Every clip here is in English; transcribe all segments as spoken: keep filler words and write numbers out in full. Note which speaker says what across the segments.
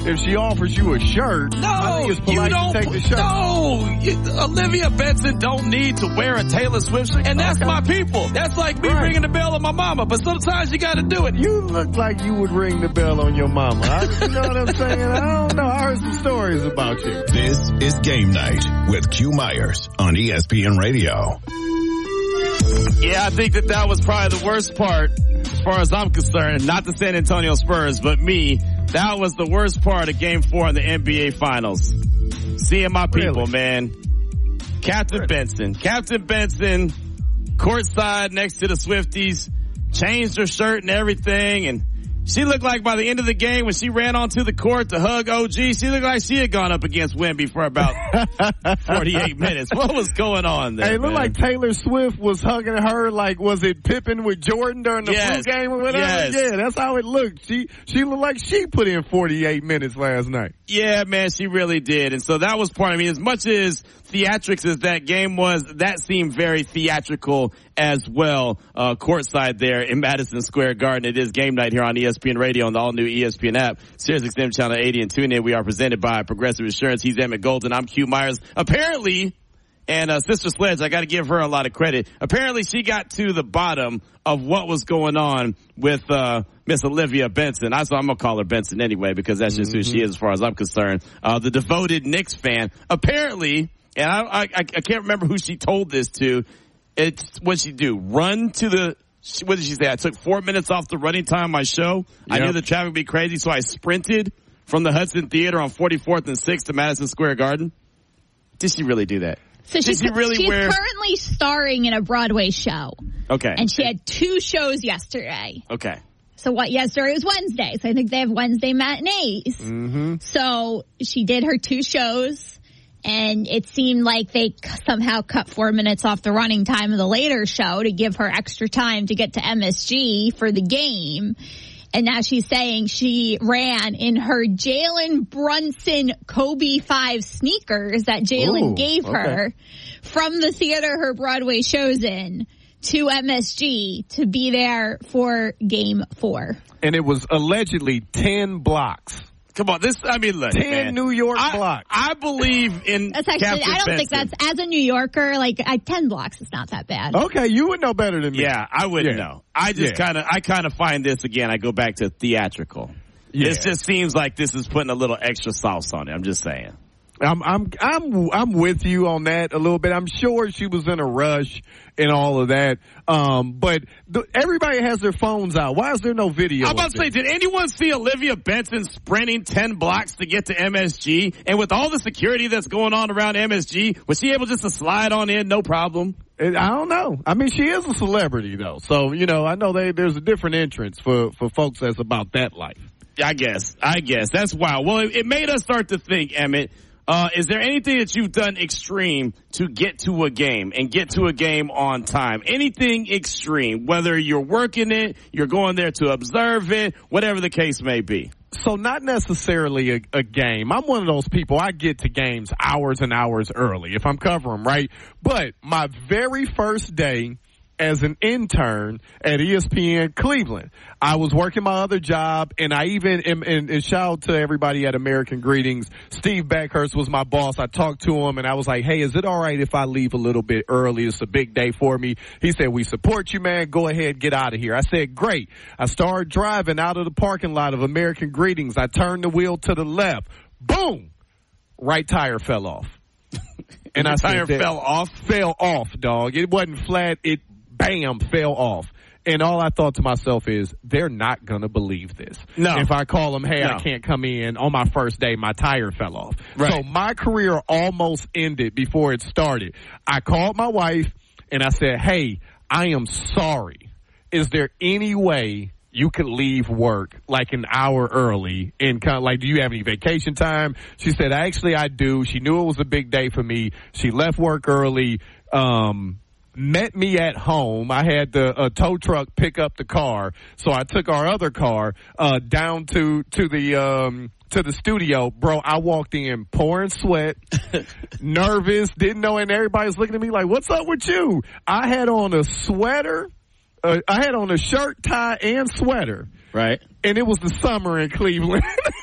Speaker 1: if she offers you a shirt,
Speaker 2: no,
Speaker 1: I think it's polite
Speaker 2: you don't,
Speaker 1: to take the shirt.
Speaker 2: No, you, Olivia Benson don't need to wear a Taylor Swift shirt, and that's okay. My people. That's like me right. ringing the bell on my mama, but sometimes you got to do it.
Speaker 1: You look like you would ring the bell on your mama. I, you know what I'm saying? I don't know. I heard some stories about you.
Speaker 3: This is Game Night with Q Myers on E S P N Radio.
Speaker 2: Yeah, I think that that was probably the worst part as far as I'm concerned. Not the San Antonio Spurs, but me. That was the worst part of Game four in the N B A Finals. Seeing my people, really? man. Captain really? Benson. Captain Benson, courtside next to the Swifties, changed her shirt and everything, and she looked like by the end of the game when she ran onto the court to hug O G, she looked like she had gone up against Wemby for about forty-eight minutes. What was going on there?
Speaker 1: Hey, it looked
Speaker 2: man?
Speaker 1: like Taylor Swift was hugging her like, was it Pippen with Jordan during the
Speaker 2: yes.
Speaker 1: flu game or whatever?
Speaker 2: Yes.
Speaker 1: Yeah, that's how it looked. She she looked like she put in forty-eight minutes last night.
Speaker 2: Yeah, man, she really did. And so that was part, I mean, as much as theatrics as that game was, that seemed very theatrical as well, uh, courtside there in Madison Square Garden. It is Game Night here on E S P N Radio and the all-new E S P N app, Sirius X M Channel eighty, and tune in. We are presented by Progressive Insurance. He's Emmett Golden. I'm Q Myers. Apparently, and uh, Sister Sledge, I got to give her a lot of credit. Apparently, she got to the bottom of what was going on with uh Miss Olivia Benson. I so I'm gonna call her Benson anyway because that's just mm-hmm. who she is as far as I'm concerned. Uh, the devoted Knicks fan. Apparently, and I, I I can't remember who she told this to. It's what she do? Run to the. What did she say? I took four minutes off the running time of my show. Yep. I knew the traffic would be crazy, so I sprinted from the Hudson Theater on forty-fourth and sixth to Madison Square Garden. Did she really do that?
Speaker 4: So
Speaker 2: Did
Speaker 4: she's,
Speaker 2: she really
Speaker 4: she's
Speaker 2: wear...
Speaker 4: currently starring in a Broadway show.
Speaker 2: Okay.
Speaker 4: And she had two shows yesterday.
Speaker 2: Okay.
Speaker 4: So what? Yesterday was Wednesday. So I think they have Wednesday matinees.
Speaker 1: Mm-hmm.
Speaker 4: So she did her two shows. And it seemed like they somehow cut four minutes off the running time of the later show to give her extra time to get to M S G for the game. And now she's saying she ran in her Jalen Brunson Kobe five sneakers that Jalen gave
Speaker 1: okay.
Speaker 4: her from the theater her Broadway show's in to M S G to be there for game four.
Speaker 1: And it was allegedly ten blocks.
Speaker 2: Come on, this, I mean, look,
Speaker 1: ten
Speaker 2: man,
Speaker 1: New York
Speaker 2: I,
Speaker 1: blocks.
Speaker 2: I believe in
Speaker 4: that's actually,
Speaker 2: Captain
Speaker 4: I don't
Speaker 2: Benson.
Speaker 4: think that's, as a New Yorker, like, I, ten blocks is not that bad.
Speaker 1: Okay, you would know better than me.
Speaker 2: Yeah, I wouldn't
Speaker 1: yeah.
Speaker 2: know. I just
Speaker 1: yeah.
Speaker 2: kind of, I kind of find this, again, I go back to theatrical. Yeah. This just seems like this is putting a little extra sauce on it. I'm just saying.
Speaker 1: I'm I'm I'm I'm with you on that a little bit. I'm sure she was in a rush and all of that. Um, but the, everybody has their phones out. Why is there no video?
Speaker 2: I'm about to say, did anyone see Olivia Benson sprinting ten blocks to get to M S G? And with all the security that's going on around M S G, was she able just to slide on in, no problem?
Speaker 1: I don't know. I mean, she is a celebrity though, so you know, I know they there's a different entrance for for folks that's about that life.
Speaker 2: I guess. I guess that's wild. Well, it, it made us start to think, Emmett. Uh, is there anything that you've done extreme to get to a game and get to a game on time? Anything extreme, whether you're working it, you're going there to observe it, whatever the case may be.
Speaker 1: So not necessarily a, a game. I'm one of those people, I get to games hours and hours early if I'm covering, right? But my very first day as an intern at E S P N Cleveland, I was working my other job, and I even, and, and, and shout out to everybody at American Greetings. Steve Backhurst was my boss. I talked to him, and I was like, hey, is it all right if I leave a little bit early? It's a big day for me. He said, we support you, man. Go ahead, get out of here. I said, great. I started driving out of the parking lot of American Greetings. I turned the wheel to the left. Boom! Right tire fell off.
Speaker 2: And the tire fell off?
Speaker 1: Fell off, dog. It wasn't flat. It bam, fell off. And all I thought to myself is, they're not going to believe this.
Speaker 2: No.
Speaker 1: If I call them, hey,
Speaker 2: no.
Speaker 1: I can't come in on my first day, my tire fell off.
Speaker 2: Right.
Speaker 1: So my career almost ended before it started. I called my wife and I said, hey, I am sorry. Is there any way you could leave work like an hour early and kind of like, do you have any vacation time? She said, actually, I do. She knew it was a big day for me. She left work early. Um, met me at home. I had the uh, tow truck pick up the car, so I took our other car uh down to to the um to the studio. Bro, I walked in pouring sweat, nervous, didn't know, and everybody's looking at me like, what's up with you? I had on a sweater, uh, I had on a shirt, tie, and sweater.
Speaker 2: Right.
Speaker 1: and it was the summer in Cleveland.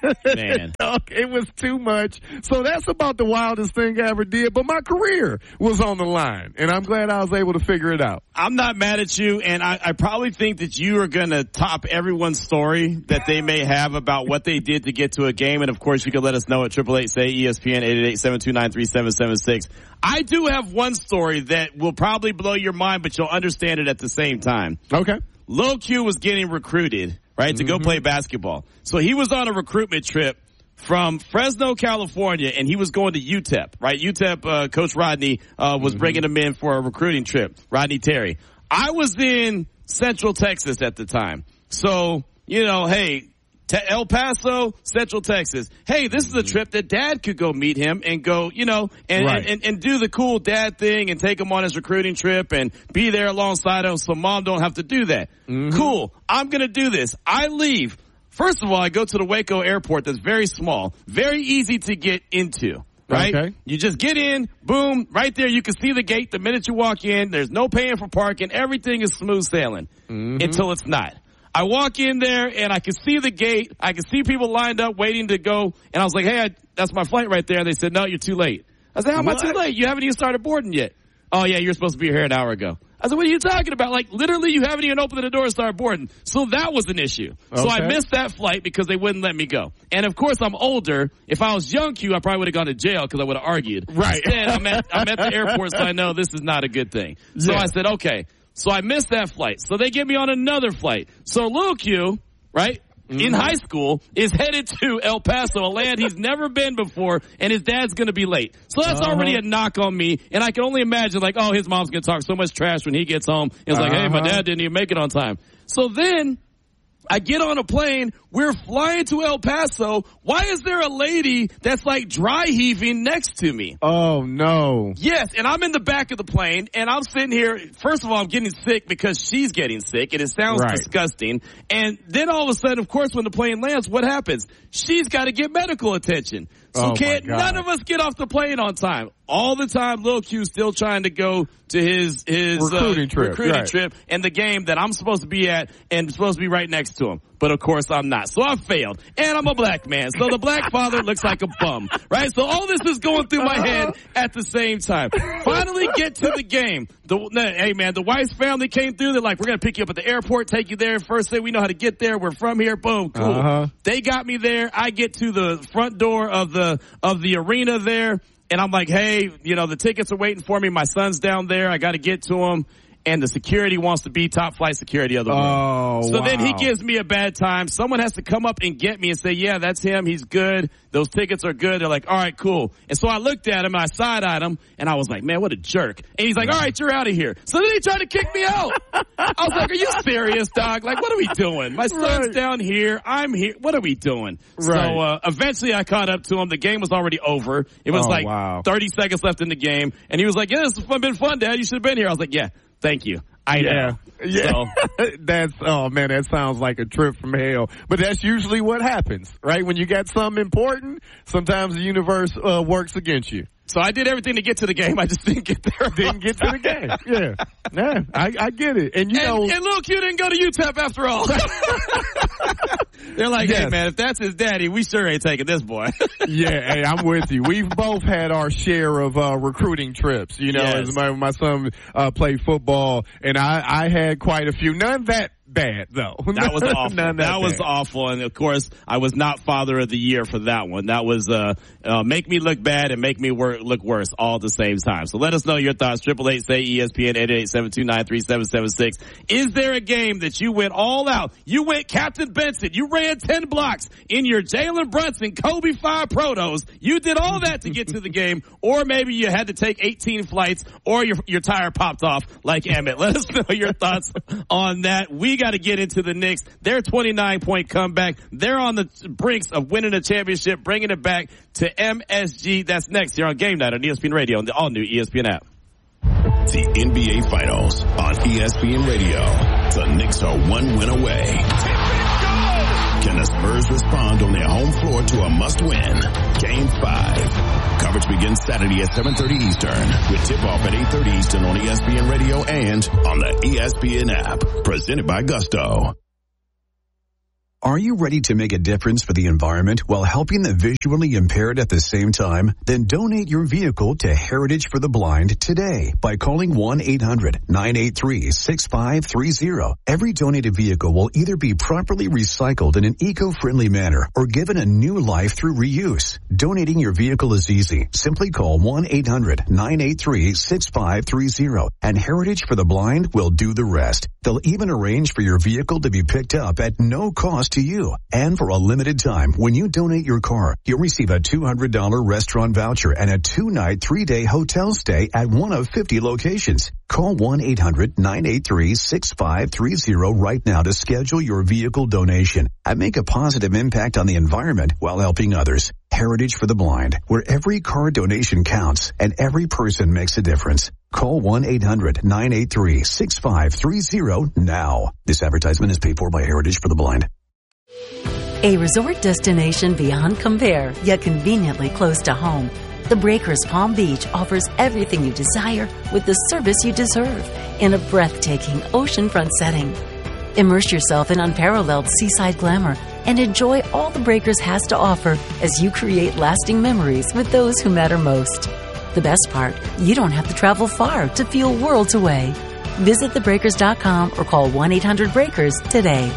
Speaker 2: Man.
Speaker 1: It was too much. So that's about the wildest thing I ever did. But my career was on the line, and I'm glad I was able to figure it out.
Speaker 2: I'm not mad at you, and I, I probably think that you are going to top everyone's story that they may have about what they did to get to a game. And, of course, you can let us know at triple eight say E S P N, eight eight eight, seven two nine, three seven seven six. I do have one story that will probably blow your mind, but you'll understand it at the same time.
Speaker 1: Okay.
Speaker 2: Lil Q was getting recruited, right, to mm-hmm. go play basketball. So he was on a recruitment trip from Fresno, California, and he was going to U T E P, right? U T E P, uh, Coach Rodney, uh, was mm-hmm. bringing him in for a recruiting trip, Rodney Terry. I was in Central Texas at the time. So, you know, hey, Te- El Paso, Central Texas. Hey, this is a trip that Dad could go meet him and go, you know, and, right. and, and, and do the cool dad thing and take him on his recruiting trip and be there alongside him so Mom don't have to do that. Mm-hmm. Cool. I'm going to do this. I leave. First of all, I go to the Waco airport that's very small, very easy to get into. Right? Okay. You just get in, boom, right there. You can see the gate the minute you walk in. There's no paying for parking. Everything is smooth sailing mm-hmm. until it's not. I walk in there and I can see the gate. I can see people lined up waiting to go. And I was like, hey, I, that's my flight right there. And they said, no, you're too late. I said, how am I too late? You haven't even started boarding yet. Oh, yeah, you're supposed to be here an hour ago. I said, what are you talking about? Like, literally, you haven't even opened the door and started boarding. So that was an issue. Okay. So I missed that flight because they wouldn't let me go. And, of course, I'm older. If I was young Q, I probably would have gone to jail because I would have argued.
Speaker 1: Right.
Speaker 2: Instead, I'm at, I'm at the airport, so I know this is not a good thing. So yeah. I said, okay. So I missed that flight. So they get me on another flight. So Lil Q, right, mm-hmm. in high school, is headed to El Paso, a land he's never been before, and his dad's going to be late. So that's uh-huh. already a knock on me, and I can only imagine, like, oh, his mom's going to talk so much trash when he gets home. It's uh-huh. like, hey, my dad didn't even make it on time. So then I get on a plane. We're flying to El Paso. Why is there a lady that's like dry heaving next to me?
Speaker 1: Oh, no.
Speaker 2: Yes, and I'm in the back of the plane, and I'm sitting here. First of all, I'm getting sick because she's getting sick, and it sounds right. disgusting. And then all of a sudden, of course, when the plane lands, what happens? She's got to get medical attention. So
Speaker 1: oh
Speaker 2: can't none of us get off the plane on time. All the time, Lil Q's still trying to go to his his
Speaker 1: recruiting,
Speaker 2: uh,
Speaker 1: trip.
Speaker 2: recruiting
Speaker 1: right.
Speaker 2: trip and the game that I'm supposed to be at and supposed to be right next to him. But of course I'm not. So I failed. And I'm a black man. So the black father looks like a bum. Right? So all this is going through my head at the same time. Finally get to the game. The, hey man, the Weiss family came through. They're like, we're going to pick you up at the airport, take you there. First thing we know how to get there. We're from here. Boom. Cool. Uh-huh. They got me there. I get to the front door of the, of the arena there. And I'm like, hey, you know, the tickets are waiting for me. My son's down there. I got to get to him. And the security wants to be top flight security of the room.
Speaker 1: Oh,
Speaker 2: so
Speaker 1: wow.
Speaker 2: then he gives me a bad time. Someone has to come up and get me and say, yeah, that's him. He's good. Those tickets are good. They're like, all right, cool. And so I looked at him and I side-eyed him and I was like, man, what a jerk. And he's like, all right, you're out of here. So then he tried to kick me out. I was like, are you serious, dog? Like, what are we doing? My son's right. down here. I'm here. What are we doing? Right. So uh, eventually I caught up to him. The game was already over. It was
Speaker 1: oh,
Speaker 2: like
Speaker 1: wow.
Speaker 2: thirty seconds left in the game. And he was like, yeah, this has been fun, Dad. You should have been here. I was like, yeah, thank you. I
Speaker 1: yeah.
Speaker 2: know.
Speaker 1: Yeah.
Speaker 2: So.
Speaker 1: That's, oh man, that sounds like a trip from hell. But that's usually what happens, right? When you got something important, sometimes the universe uh, works against you.
Speaker 2: So I did everything to get to the game. I just didn't get there.
Speaker 1: Didn't get to the game. Yeah. Yeah. I, I get it. And you
Speaker 2: and,
Speaker 1: know.
Speaker 2: And Lil Q didn't go to U T E P after all. They're like, yes. hey man, if that's his daddy, we sure ain't taking this boy.
Speaker 1: Yeah. Hey, I'm with you. We've both had our share of, uh, recruiting trips. You know, yes. as my, my son, uh, played football and I, I had quite a few. None that bad though.
Speaker 2: That was awful.
Speaker 1: None that,
Speaker 2: that was
Speaker 1: bad.
Speaker 2: awful. And of course, I was not father of the year for that one. That was, uh, uh, make me look bad and make me work, look worse all at the same time. So let us know your thoughts. Triple eight say E S P N eight eight eight, seven two nine, three seven seven six. Is there a game that you went all out? You went Captain Benson. You ran ten blocks in your Jalen Brunson Kobe five Protos. You did all that to get to the game. Or maybe you had to take eighteen flights or your, your tire popped off like Emmett. Let us know your thoughts on that. We got to get into the Knicks. Their twenty-nine point comeback. They're on the brinks of winning a championship, bringing it back to M S G. That's next here on Game Night on E S P N Radio and the all-new E S P N app.
Speaker 3: The N B A Finals on E S P N Radio. The Knicks are one win away. Can the Spurs respond on their home floor to a must-win? Game five. Coverage begins Saturday at seven thirty Eastern with tip-off at eight thirty Eastern on E S P N Radio and on the E S P N app. Presented by Gusto.
Speaker 5: Are you ready to make a difference for the environment while helping the visually impaired at the same time? Then donate your vehicle to Heritage for the Blind today by calling one eight hundred nine eight three six five three zero. Every donated vehicle will either be properly recycled in an eco-friendly manner or given a new life through reuse. Donating your vehicle is easy. Simply call one eight hundred nine eight three six five three zero and Heritage for the Blind will do the rest. They'll even arrange for your vehicle to be picked up at no cost to you. And for a limited time, when you donate your car, you'll receive a two hundred dollars restaurant voucher and a two-night, three-day hotel stay at one of fifty locations. Call one eight hundred nine eight three six five three zero right now to schedule your vehicle donation and make a positive impact on the environment while helping others. Heritage for the Blind, where every car donation counts and every person makes a difference. Call one eight hundred nine eight three six five three zero now. This advertisement is paid for by Heritage for the Blind.
Speaker 6: A resort destination beyond compare, yet conveniently close to home. The Breakers Palm Beach offers everything you desire with the service you deserve in a breathtaking oceanfront setting. Immerse yourself in unparalleled seaside glamour and enjoy all the Breakers has to offer as you create lasting memories with those who matter most. The best part, you don't have to travel far to feel worlds away. Visit the breakers dot com or call one eight hundred breakers today.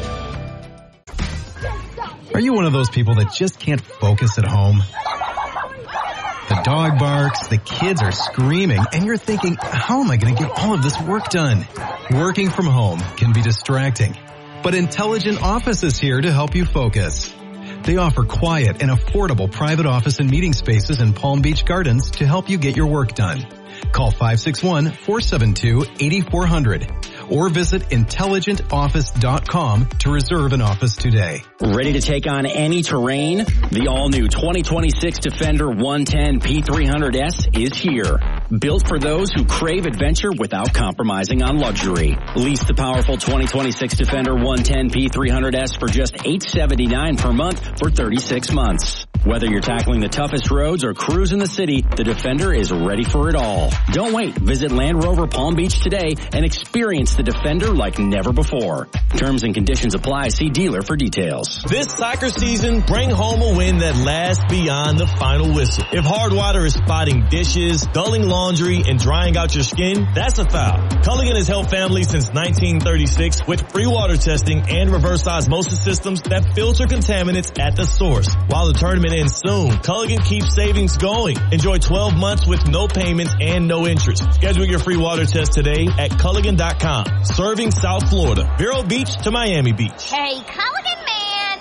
Speaker 7: Are you one of those people that just can't focus at home? The dog barks, the kids are screaming, and you're thinking, how am I going to get all of this work done? Working from home can be distracting, but Intelligent Office is here to help you focus. They offer quiet and affordable private office and meeting spaces in Palm Beach Gardens to help you get your work done. Call five six one, four seven two, eight four zero zero or visit intelligent office dot com to reserve an office today.
Speaker 8: Ready to take on any terrain? The all-new twenty twenty-six Defender one ten P three hundred S is here. Built for those who crave adventure without compromising on luxury. Lease the powerful twenty twenty-six Defender one ten P three hundred S for just eight hundred seventy-nine dollars per month for thirty-six months. Whether you're tackling the toughest roads or cruising the city, the Defender is ready for it all. Don't wait. Visit Land Rover Palm Beach today and experience the Defender like never before. Terms and conditions apply. See dealer for details.
Speaker 9: This soccer season, bring home a win that lasts beyond the final whistle. If hard water is spotting dishes, dulling laundry, and drying out your skin, that's a foul. Culligan has helped families since nineteen thirty-six with free water testing and reverse osmosis systems that filter contaminants at the source. While the tournament ends soon, Culligan keeps savings going. Enjoy twelve months with no payments and no interest. Schedule your free water test today at Culligan dot com. Serving South Florida, Vero Beach to Miami Beach.
Speaker 10: Hey, Culligan man!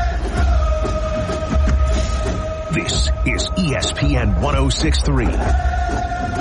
Speaker 11: This is E S P N one oh six point three.